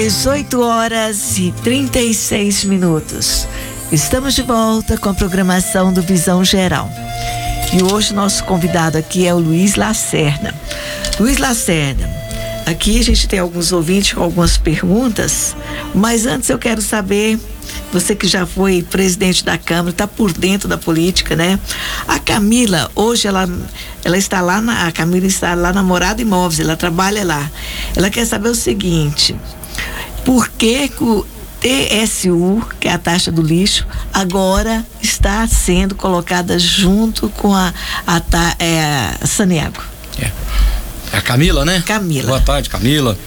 18h36. Estamos de volta com a programação do Visão Geral. E hoje nosso convidado aqui é o Luiz Lacerda. Luiz Lacerda, aqui a gente tem alguns ouvintes com algumas perguntas, mas antes eu quero saber, você que já foi presidente da Câmara, está por dentro da política, né? A Camila, hoje ela está lá, a Camila está lá na Morada Imóveis, ela trabalha lá. Ela quer saber o seguinte: por que o TSU, que é a taxa do lixo, agora está sendo colocada junto com a Saneago? É a Camila, né? Camila. Boa tarde, Camila.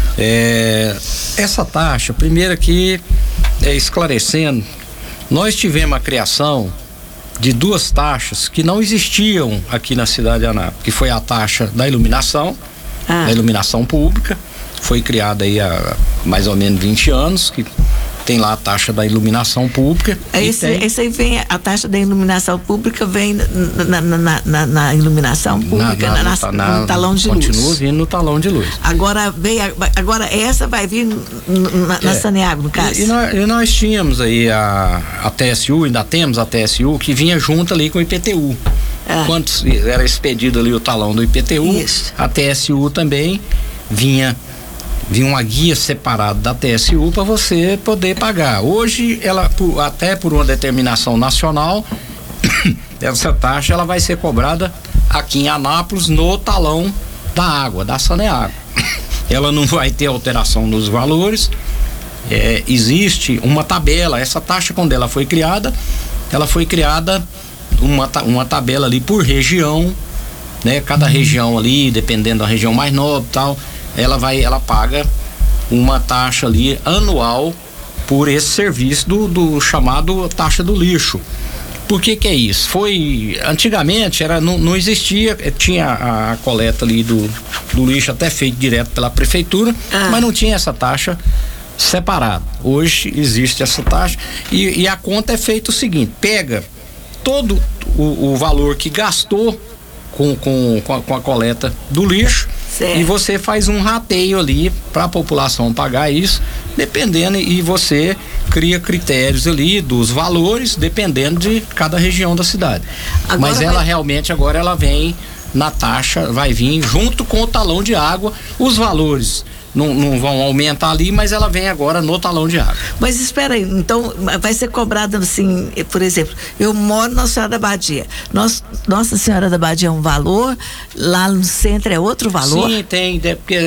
Essa taxa, primeiro aqui, esclarecendo, nós tivemos a criação de duas taxas que não existiam aqui na cidade de Anápolis, que foi a taxa da iluminação, da iluminação pública. Foi criada aí há mais ou menos 20 anos, que tem lá a taxa da iluminação pública. Esse aí vem, a taxa da iluminação pública vem na iluminação pública, no talão de luz. Continua vindo no talão de luz. Agora essa vai vir na Saneago, no caso. E nós tínhamos aí a TSU, ainda temos a TSU, que vinha junto ali com o IPTU. Quando era expedido ali o talão do IPTU, isso. A TSU também vinha uma guia separada da TSU para você poder pagar. Hoje, até por uma determinação nacional, essa taxa ela vai ser cobrada aqui em Anápolis no talão da água, da Saneago. Ela não vai ter alteração nos valores. Existe uma tabela. Essa taxa, quando ela foi criada uma tabela ali por região, né? Cada região ali, dependendo da região mais nobre e tal, ela paga uma taxa ali anual por esse serviço do chamado taxa do lixo. Por que é isso? Antigamente não existia, tinha a coleta ali do lixo até feito direto pela prefeitura, mas não tinha essa taxa separada. Hoje existe essa taxa e a conta é feita o seguinte: pega todo o valor que gastou com a coleta do lixo, certo, e você faz um rateio ali para a população pagar isso, dependendo, e você cria critérios ali dos valores dependendo de cada região da cidade. Mas ela realmente agora ela vem na taxa, vai vir junto com o talão de água. Os valores não vão aumentar ali, mas ela vem agora no talão de água. Mas espera aí, então vai ser cobrada assim, por exemplo, eu moro na Senhora da Badia. Nossa Senhora da Badia é um valor, lá no centro é outro valor? Sim, tem,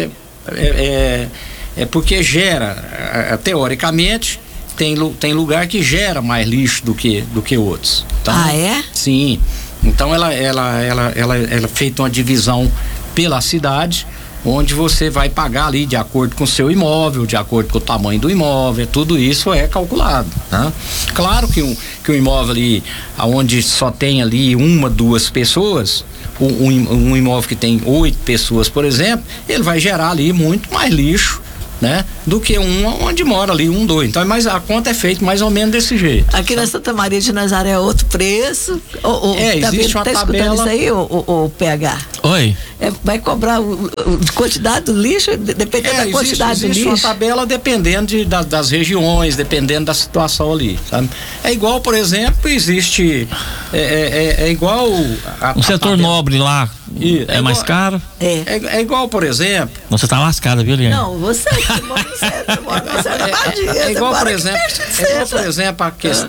porque gera, teoricamente, tem lugar que gera mais lixo do que outros. Então, é? Sim. Então ela é feita uma divisão pela cidade, onde você vai pagar ali de acordo com o seu imóvel, de acordo com o tamanho do imóvel, tudo isso é calculado, né? Claro que o imóvel ali, onde só tem ali uma, duas pessoas, um imóvel que tem 8 pessoas, por exemplo, ele vai gerar ali muito mais lixo, né, do que onde mora ali 1, 2. Então, mas a conta é feita mais ou menos desse jeito. Aqui na Santa Maria de Nazaré é outro preço. Existe uma tabela. Isso aí, o PH? Oi. Vai cobrar a quantidade do lixo, dependendo da quantidade do lixo? Existe uma tabela dependendo das regiões, dependendo da situação ali, sabe? É igual, por exemplo, existe igual o setor nobre lá é mais caro? É igual, por exemplo. Você tá lascada, viu, Liane? Não, você mora no centro, é igual, por exemplo,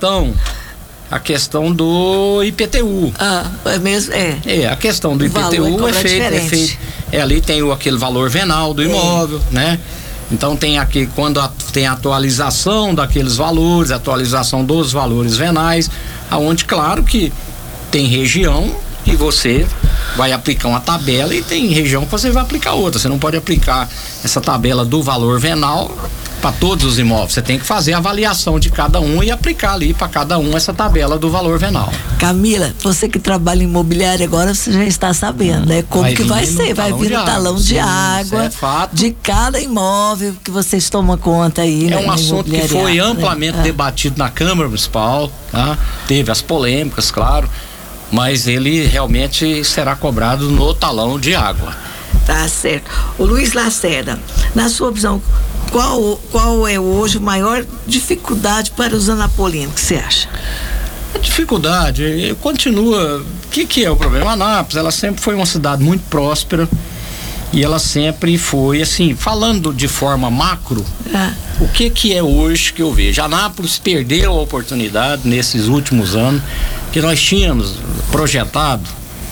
a questão do IPTU. É mesmo? A questão do IPTU é feito. Ali tem aquele valor venal do imóvel, né? Então tem aqui, quando tem atualização daqueles valores, atualização dos valores venais, aonde, claro que tem região que você vai aplicar uma tabela e tem região que você vai aplicar outra. Você não pode aplicar essa tabela do valor venal para todos os imóveis. Você tem que fazer a avaliação de cada um e aplicar ali para cada um essa tabela do valor venal. Camila, você que trabalha em imobiliário agora, você já está sabendo, né? Como que vai ser? Vai vir o talão de água de cada imóvel que vocês tomam conta aí. É um assunto que foi amplamente debatido na Câmara Municipal, tá? Teve as polêmicas, claro, mas ele realmente será cobrado no talão de água. Tá certo. O Luiz Lacerda, na sua visão, Qual é hoje a maior dificuldade para os anapolinos, que você acha? A dificuldade continua. O que é o problema? Anápolis, ela sempre foi uma cidade muito próspera e ela sempre foi, assim, falando de forma macro, o que é hoje que eu vejo? Anápolis perdeu a oportunidade nesses últimos anos que nós tínhamos projetado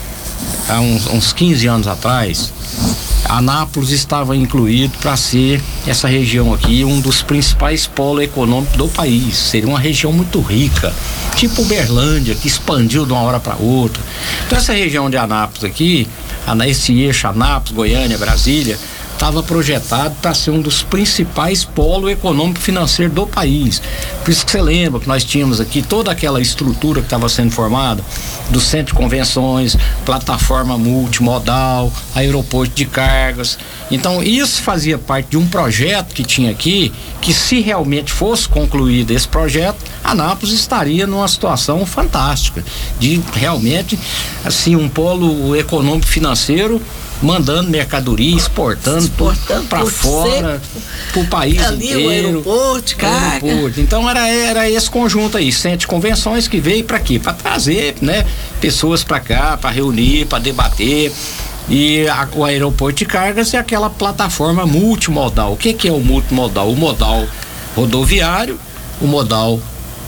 há uns 15 anos atrás. Anápolis estava incluído para ser, essa região aqui, um dos principais polos econômicos do país. Seria uma região muito rica, tipo Uberlândia, que expandiu de uma hora para outra. Então essa região de Anápolis aqui, esse eixo Anápolis, Goiânia, Brasília, estava projetado para ser um dos principais polos econômico financeiro do país. Por isso que você lembra que nós tínhamos aqui toda aquela estrutura que estava sendo formada, do centro de convenções, plataforma multimodal, aeroporto de cargas. Então isso fazia parte de um projeto que tinha aqui, que se realmente fosse concluído esse projeto, Anápolis estaria numa situação fantástica, de realmente, assim, um polo econômico financeiro, mandando mercadoria, exportando para fora, para o país inteiro. O aeroporto, carga. Então era esse conjunto aí, centro de convenções, que veio para quê? Para trazer, né, pessoas para cá, para reunir, para debater. E o aeroporto de cargas é aquela plataforma multimodal. O que é o multimodal? O modal rodoviário, o modal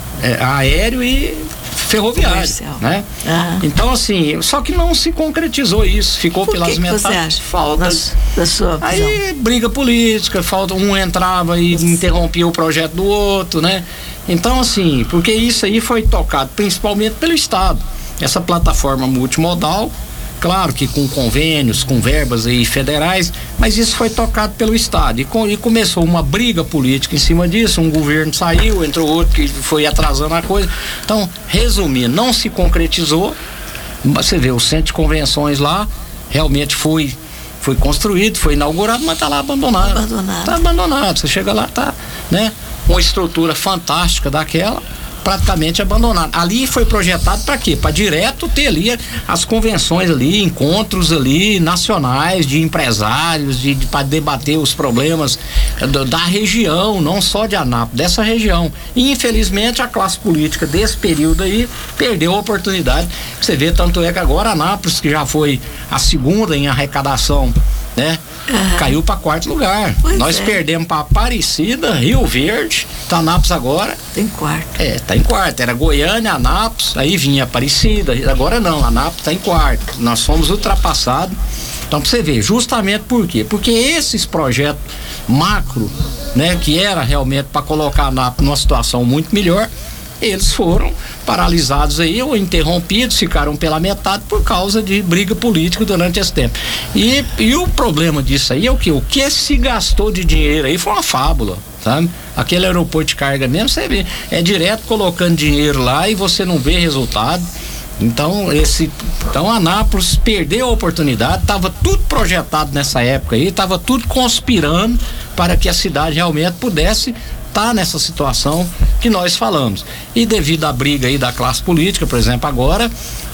aéreo e ferroviário, né? Então, assim, só que não se concretizou isso, ficou pelas metades. Você acha? Falta da sua visão. Aí briga política, falta, um entrava e interrompia o projeto do outro, né? Então, assim, porque isso aí foi tocado principalmente pelo Estado, essa plataforma multimodal, claro que com convênios, com verbas aí federais, mas isso foi tocado pelo Estado e começou uma briga política em cima disso. Um governo saiu, entrou outro que foi atrasando a coisa. Então, resumindo, não se concretizou. Você vê, o centro de convenções lá realmente foi construído, foi inaugurado, mas está lá abandonado. Está abandonado. Você chega lá, tá, né? Uma estrutura fantástica daquela, praticamente abandonado. Ali foi projetado para quê? Para direto ter ali as convenções ali, encontros ali nacionais de empresários, para debater os problemas da região, não só de Anápolis, dessa região. E infelizmente a classe política desse período aí perdeu a oportunidade. Você vê, tanto é que agora Anápolis, que já foi a segunda em arrecadação, né? Caiu para quarto lugar. Nós perdemos para Aparecida, Rio Verde, tá Anápolis agora. Tem quarto. Tá em quarto. Era Goiânia, Anápolis, aí vinha Aparecida. Agora não, Anápolis tá em quarto. Nós fomos ultrapassados. Então, pra você ver, justamente por quê? Porque esses projetos macro, né, que era realmente para colocar Anápolis numa situação muito melhor, eles foram paralisados aí ou interrompidos, ficaram pela metade por causa de briga política durante esse tempo. E o problema disso aí é o quê? O que se gastou de dinheiro aí foi uma fábula, sabe? Aquele aeroporto de carga mesmo, você vê, é direto colocando dinheiro lá e você não vê resultado. Então Anápolis perdeu a oportunidade, estava tudo projetado nessa época aí, estava tudo conspirando para que a cidade realmente pudesse tá nessa situação que nós falamos. E devido à briga aí da classe política, por exemplo, agora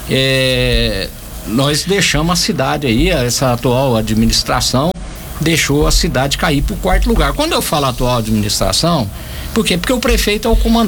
nós deixamos a cidade aí, essa atual administração deixou a cidade cair para o quarto lugar. Quando eu falo atual administração, por quê? Porque o prefeito é o comandante